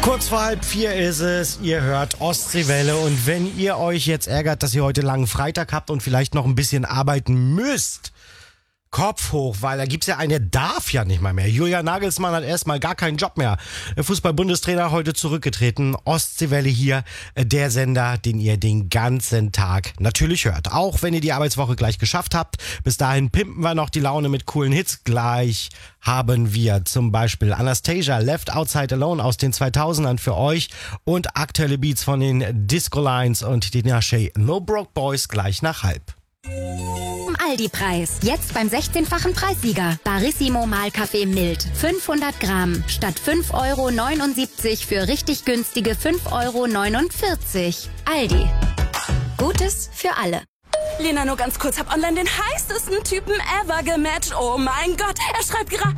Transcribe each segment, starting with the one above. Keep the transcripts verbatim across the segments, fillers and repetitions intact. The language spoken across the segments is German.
Kurz vor halb vier ist es, ihr hört Ostseewelle und wenn ihr euch jetzt ärgert, dass ihr heute langen Freitag habt und vielleicht noch ein bisschen arbeiten müsst, Kopf hoch, weil da gibt's ja einen, der darf ja nicht mal mehr. Julian Nagelsmann hat erstmal gar keinen Job mehr. Der Fußball-Bundestrainer heute zurückgetreten. Ostseewelle hier, der Sender, den ihr den ganzen Tag natürlich hört. Auch wenn ihr die Arbeitswoche gleich geschafft habt. Bis dahin pimpen wir noch die Laune mit coolen Hits. Gleich haben wir zum Beispiel Anastasia, Left Outside Alone aus den zweitausendern für euch und aktuelle Beats von den Disco Lines und die Nashe No Broke Boys gleich nach halb. Aldi-Preis. Jetzt beim sechzehnfachen Preissieger. Barissimo Mahlkaffee mild. fünfhundert Gramm. Statt fünf Euro neunundsiebzig für richtig günstige fünf Euro neunundvierzig. Aldi. Gutes für alle. Lena, nur ganz kurz. Hab online den heißesten Typen ever gematcht. Oh mein Gott. Er schreibt gerade...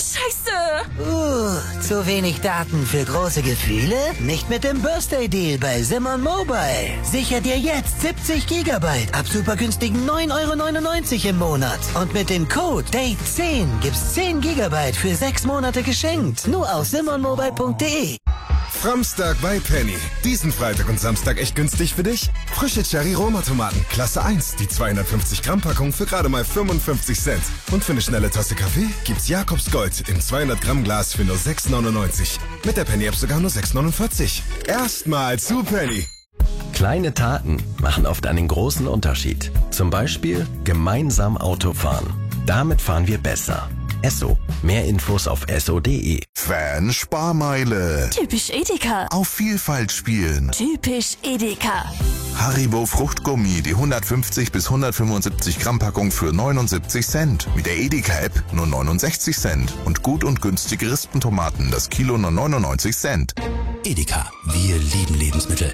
Scheiße! Uh, zu wenig Daten für große Gefühle? Nicht mit dem Birthday-Deal bei Simon Mobile. Sicher dir jetzt siebzig Gigabyte ab super günstigen neun Euro neunundneunzig im Monat. Und mit dem Code Date zehn gibt's zehn Gigabyte für sechs Monate geschenkt. Nur auf simon mobile punkt de. Framstag bei Penny. Diesen Freitag und Samstag echt günstig für dich? Frische Cherry-Roma-Tomaten, Klasse eins, die zweihundertfünfzig Gramm Packung für gerade mal fünfundfünfzig Cent. Und für eine schnelle Tasse Kaffee gibt's Jakobs Gold im zweihundert Gramm Glas für nur sechs neunundneunzig. Mit der Penny-App sogar nur sechs neunundvierzig. Erstmal zu Penny. Kleine Taten machen oft einen großen Unterschied. Zum Beispiel gemeinsam Auto fahren. Damit fahren wir besser. Esso. Mehr Infos auf esso punkt de. Fan Sparmeile. Typisch Edeka. Auf Vielfalt spielen. Typisch Edeka. Haribo Fruchtgummi, die hundertfünfzig bis hundertfünfundsiebzig Gramm Packung für neunundsiebzig Cent. Mit der Edeka-App nur neunundsechzig Cent. Und gut und günstige Rispentomaten, das Kilo nur neunundneunzig Cent. Edeka, wir lieben Lebensmittel.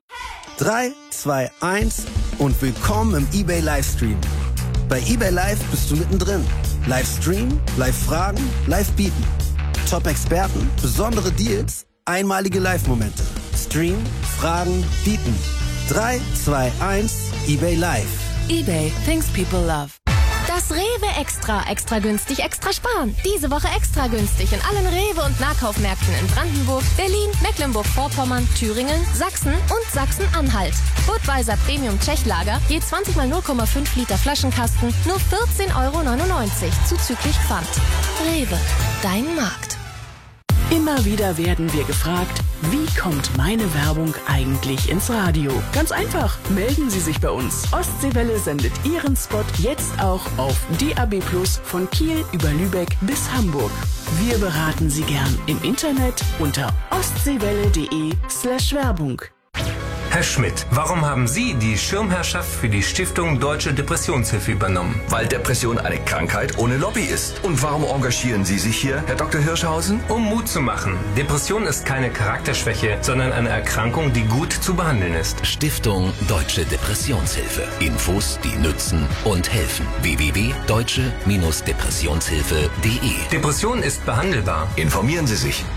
drei, zwei, eins und willkommen im eBay Livestream. Bei eBay Live bist du mittendrin. Livestream, Live-Fragen, Live-Bieten. Top-Experten, besondere Deals, einmalige Live-Momente. Stream, Fragen, Bieten. drei, zwei, eins, eBay Live. eBay, things people love. Das Rewe Extra. Extra günstig, extra sparen. Diese Woche extra günstig in allen Rewe- und Nahkaufmärkten in Brandenburg, Berlin, Mecklenburg-Vorpommern, Thüringen, Sachsen und Sachsen-Anhalt. Budweiser Premium Tschechlager, je zwanzig mal null Komma fünf Liter Flaschenkasten, nur vierzehn Euro neunundneunzig, zuzüglich Pfand. Rewe, dein Markt. Immer wieder werden wir gefragt, wie kommt meine Werbung eigentlich ins Radio? Ganz einfach, melden Sie sich bei uns. Ostseewelle sendet Ihren Spot jetzt auch auf D A B plus, von Kiel über Lübeck bis Hamburg. Wir beraten Sie gern im Internet unter ostseewelle punkt de slash Werbung. Herr Schmidt, warum haben Sie die Schirmherrschaft für die Stiftung Deutsche Depressionshilfe übernommen? Weil Depression eine Krankheit ohne Lobby ist. Und warum engagieren Sie sich hier, Herr Doktor Hirschhausen? Um Mut zu machen. Depression ist keine Charakterschwäche, sondern eine Erkrankung, die gut zu behandeln ist. Stiftung Deutsche Depressionshilfe. Infos, die nützen und helfen. w w w punkt deutsche Depressionshilfe punkt de. Depression ist behandelbar. Informieren Sie sich.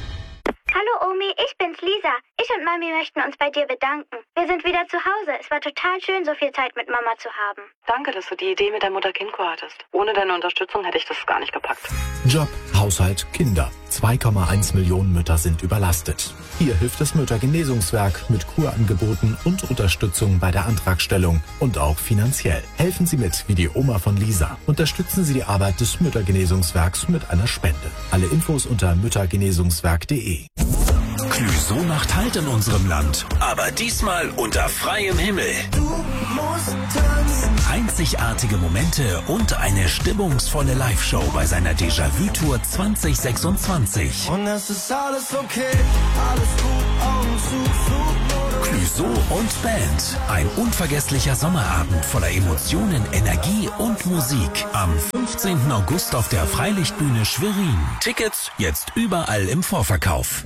Hallo Omi, ich bin's Lisa. Ich und Mami möchten uns bei dir bedanken. Wir sind wieder zu Hause. Es war total schön, so viel Zeit mit Mama zu haben. Danke, dass du die Idee mit der Mutter-Kind-Kur hattest. Ohne deine Unterstützung hätte ich das gar nicht gepackt. Job, Haushalt, Kinder. zwei Komma eins Millionen Mütter sind überlastet. Hier hilft das Müttergenesungswerk mit Kurangeboten und Unterstützung bei der Antragstellung und auch finanziell. Helfen Sie mit, wie die Oma von Lisa. Unterstützen Sie die Arbeit des Müttergenesungswerks mit einer Spende. Alle Infos unter müttergenesungswerk punkt de. Clüso macht Halt in unserem Land, aber diesmal unter freiem Himmel. Du musst tanzen. Einzigartige Momente und eine stimmungsvolle Live-Show bei seiner Déjà-vu-Tour zwanzig sechsundzwanzig. Und es ist alles okay, alles gut, Augen zu, Clüso und Band. Ein unvergesslicher Sommerabend voller Emotionen, Energie und Musik. Am fünfzehnten August auf der Freilichtbühne Schwerin. Tickets jetzt überall im Vorverkauf.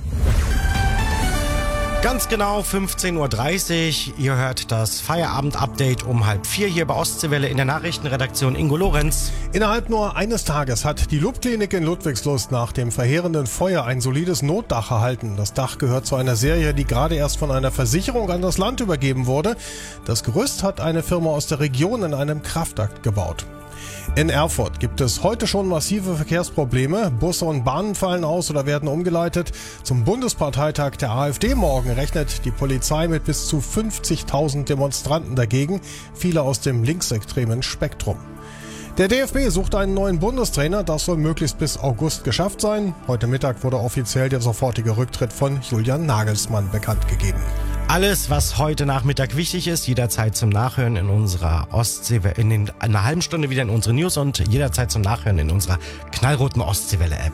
Ganz genau fünfzehn Uhr dreißig. Ihr hört das Feierabend-Update um halb vier hier bei Ostseewelle in der Nachrichtenredaktion. Ingo Lorenz. Innerhalb nur eines Tages hat die Lupklinik in Ludwigslust nach dem verheerenden Feuer ein solides Notdach erhalten. Das Dach gehört zu einer Serie, die gerade erst von einer Versicherung an das Land übergeben wurde. Das Gerüst hat eine Firma aus der Region in einem Kraftakt gebaut. In Erfurt gibt es heute schon massive Verkehrsprobleme. Busse und Bahnen fallen aus oder werden umgeleitet. Zum Bundesparteitag der AfD morgen rechnet die Polizei mit bis zu fünfzigtausend Demonstranten dagegen, viele aus dem linksextremen Spektrum. Der D F B sucht einen neuen Bundestrainer, das soll möglichst bis August geschafft sein. Heute Mittag wurde offiziell der sofortige Rücktritt von Julian Nagelsmann bekannt gegeben. Alles, was heute Nachmittag wichtig ist, jederzeit zum Nachhören in unserer Ostsee, in, den, in einer halben Stunde wieder in unsere News und jederzeit zum Nachhören in unserer knallroten Ostseewelle-App.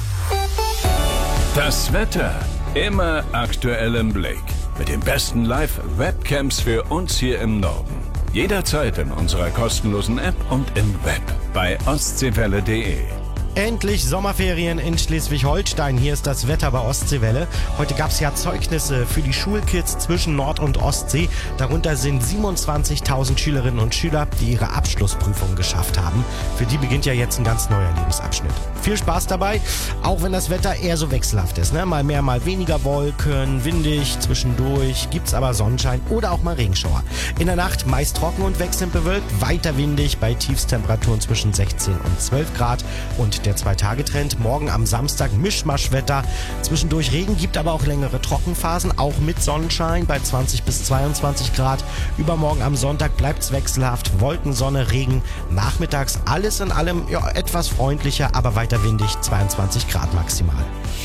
Das Wetter immer aktuell im Blick. Mit den besten Live-Webcams für uns hier im Norden. Jederzeit in unserer kostenlosen App und im Web bei ostseewelle punkt de. Endlich Sommerferien in Schleswig-Holstein. Hier ist das Wetter bei Ostseewelle. Heute gab es ja Zeugnisse für die Schulkids zwischen Nord- und Ostsee. Darunter sind siebenundzwanzigtausend Schülerinnen und Schüler, die ihre Abschlussprüfung geschafft haben. Für die beginnt ja jetzt ein ganz neuer Lebensabschnitt. Viel Spaß dabei, auch wenn das Wetter eher so wechselhaft ist. Ne? Mal mehr, mal weniger Wolken, windig, zwischendurch gibt's aber Sonnenschein oder auch mal Regenschauer. In der Nacht meist trocken und wechselnd bewölkt, weiter windig bei Tiefstemperaturen zwischen sechzehn und zwölf Grad. Und der Zwei-Tage-Trend, morgen am Samstag Mischmaschwetter. Zwischendurch Regen, gibt aber auch längere Trockenphasen, auch mit Sonnenschein bei zwanzig bis zweiundzwanzig Grad. Übermorgen am Sonntag bleibt's wechselhaft, Wolken, Sonne, Regen. Nachmittags alles in allem ja, etwas freundlicher, aber weiter windig, zweiundzwanzig Grad maximal.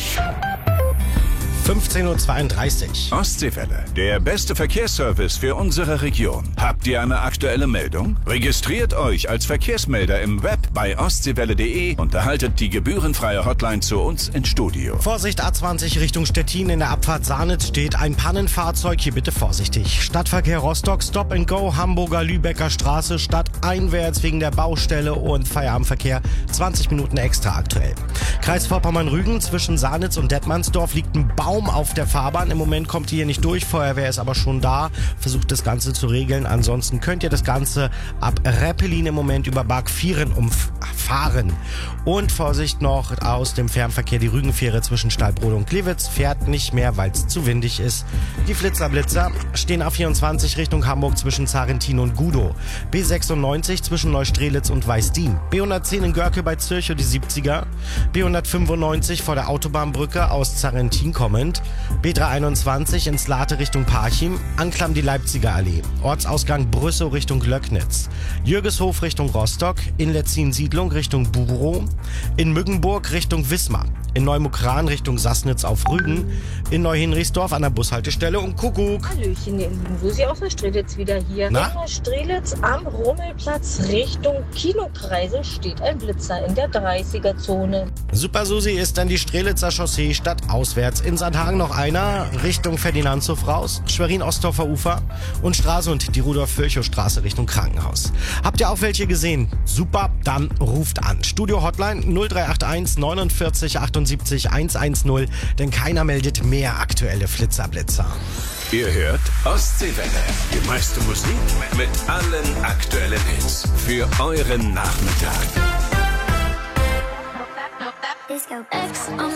fünfzehn Uhr zweiunddreißig. Ostseewelle, der beste Verkehrsservice für unsere Region. Habt ihr eine aktuelle Meldung? Registriert euch als Verkehrsmelder im Web bei ostseewelle punkt de und erhaltet die gebührenfreie Hotline zu uns ins Studio. Vorsicht, A zwanzig Richtung Stettin, in der Abfahrt Sahnitz steht ein Pannenfahrzeug, hier bitte vorsichtig. Stadtverkehr Rostock, Stop and Go, Hamburger Lübecker Straße, stadteinwärts wegen der Baustelle und Feierabendverkehr, zwanzig Minuten extra aktuell. Kreis Vorpommern-Rügen, zwischen Sahnitz und Detmandsdorf liegt ein Baum auf der Fahrbahn. Im Moment kommt ihr hier nicht durch, Feuerwehr ist aber schon da, versucht das Ganze zu regeln. Ansonsten könnt ihr das Ganze ab Reppelin im Moment über Barg Vieren umfahren. Und Vorsicht noch aus dem Fernverkehr, die Rügenfähre zwischen Stallbrode und Klewitz fährt nicht mehr, weil es zu windig ist. Die Flitzerblitzer stehen A vierundzwanzig Richtung Hamburg zwischen Zarentin und Gudow. B sechsundneunzig zwischen Neustrelitz und Weißdien. B hundertzehn in Görke bei Zürchow, die siebziger. B hundertfünfundneunzig vor der Autobahnbrücke aus Zarentin kommend. B dreihunderteinundzwanzig ins Late Richtung Parchim, Anklam die Leipziger Allee, Ortsausgang Brüssow Richtung Löcknitz, Jürgeshof Richtung Rostock, in Letzin-Siedlung Richtung Burow, in Müggenburg Richtung Wismar, in Neumukran Richtung Sassnitz auf Rügen, in Neuhinrichsdorf an der Bushaltestelle und Kuckuck. Hallöchen, ihr Lieben, Susi aus Neustrelitz wieder hier. Na? In Neustrelitz am Rummelplatz Richtung Kinokreisel steht ein Blitzer in der dreißiger-Zone. Super Susi ist dann die Strelitzer Chaussee stadtauswärts. In Sandhagen noch einer, Richtung Ferdinandshof raus, Schwerin-Ostdorfer Ufer und Straße und die Rudolf-Virchow-Straße Richtung Krankenhaus. Habt ihr auch welche gesehen? Super, dann ruft an. Studio-Hotline null drei acht eins neunundvierzig achtundsiebzig hundertzehn, denn keiner meldet mehr aktuelle Flitzerblitzer. Ihr hört Ostseewelle, die meiste Musik mit allen aktuellen Hits für euren Nachmittag. X on